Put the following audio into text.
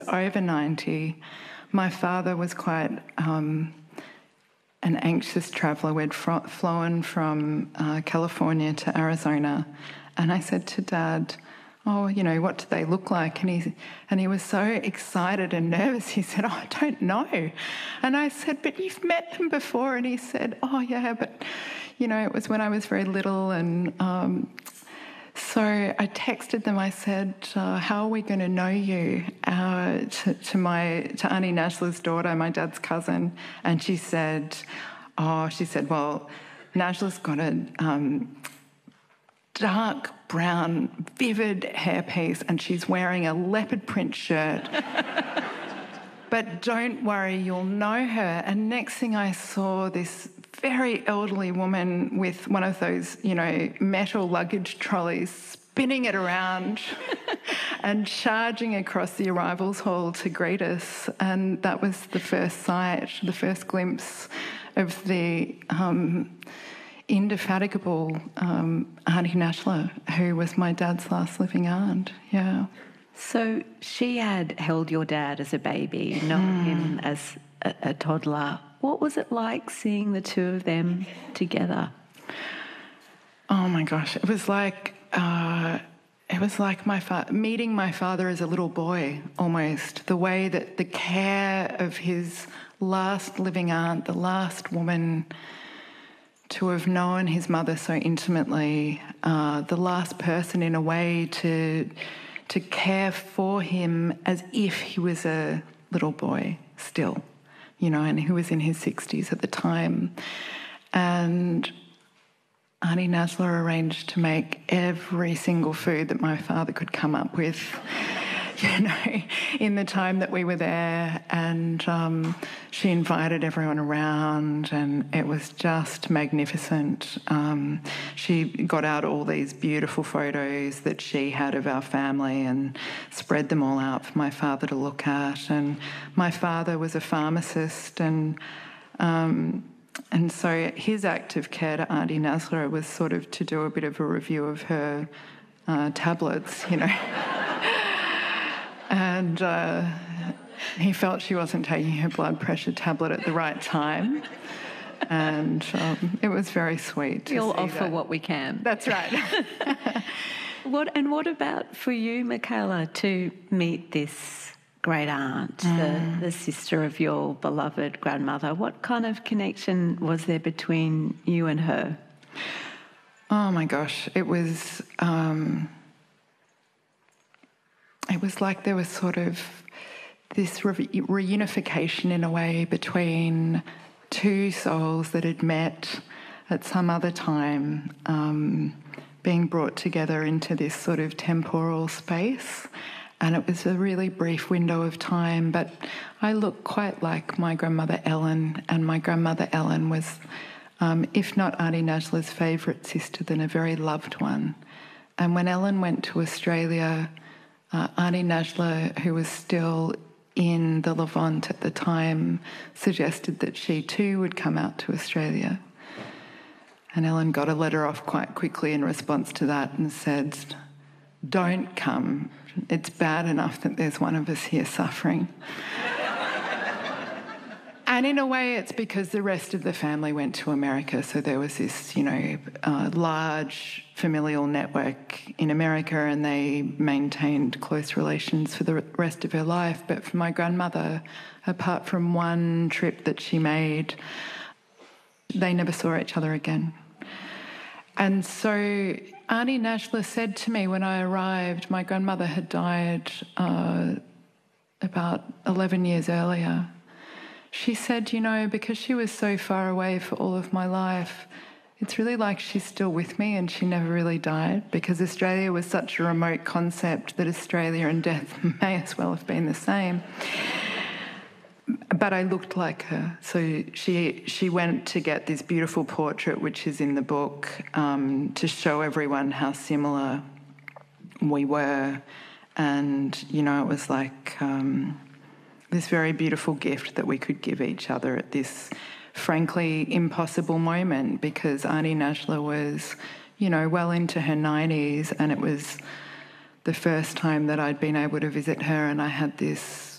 Over 90. My father was quite an anxious traveller. We'd flown from California to Arizona, and I said to Dad, "Oh, what do they look like?" And he was so excited and nervous. He said, "Oh, I don't know." And I said, "But you've met them before." And he said, "Oh, yeah, but it was when I was very little." And so I texted them. I said, "How are we going to know you?" To Auntie Najla's daughter, my dad's cousin, and she said, "Well, Najla's got a dark brown, vivid hairpiece, and she's wearing a leopard print shirt." "But don't worry, you'll know her." And next thing I saw, this very elderly woman with one of those, metal luggage trolleys, spinning it around and charging across the arrivals hall to greet us. And that was the first sight, the first glimpse of the indefatigable Auntie Najla, who was my dad's last living aunt. Yeah. So she had held your dad as a baby, known him as a toddler. What was it like seeing the two of them together? Oh my gosh, it was like meeting my father as a little boy, almost. The way that the care of his last living aunt, the last woman to have known his mother so intimately, the last person in a way to care for him as if he was a little boy still, and who was in his 60s at the time. And Auntie Najla arranged to make every single food that my father could come up with, in the time that we were there. And she invited everyone around, and it was just magnificent. She got out all these beautiful photos that she had of our family and spread them all out for my father to look at. And my father was a pharmacist, and so his act of care to Auntie Najla was sort of to do a bit of a review of her tablets, And he felt she wasn't taking her blood pressure tablet at the right time. And it was very sweet to We'll see offer that. what we can. That's right. What about for you, Michaela, to meet this great aunt, the sister of your beloved grandmother? What kind of connection was there between you and her? Oh my gosh, it was like there was sort of this reunification in a way between two souls that had met at some other time, being brought together into this sort of temporal space. And it was a really brief window of time, but I look quite like my grandmother Ellen, and my grandmother Ellen was, if not Auntie Najla's favourite sister, then a very loved one. And when Ellen went to Australia, Auntie Najla, who was still in the Levant at the time, suggested that she too would come out to Australia. And Ellen got a letter off quite quickly in response to that and said, "Don't come. It's bad enough that there's one of us here suffering." And in a way, it's because the rest of the family went to America. So there was this, large familial network in America, and they maintained close relations for the rest of her life. But for my grandmother, apart from one trip that she made, they never saw each other again. And so Auntie Najla said to me when I arrived, my grandmother had died about 11 years earlier. She said, because she was so far away for all of my life, it's really like she's still with me and she never really died, because Australia was such a remote concept that Australia and death may as well have been the same. But I looked like her. So she went to get this beautiful portrait, which is in the book, to show everyone how similar we were. And, it was like this very beautiful gift that we could give each other at this frankly impossible moment, because Auntie Najla was, well into her 90s, and it was the first time that I'd been able to visit her, and I had this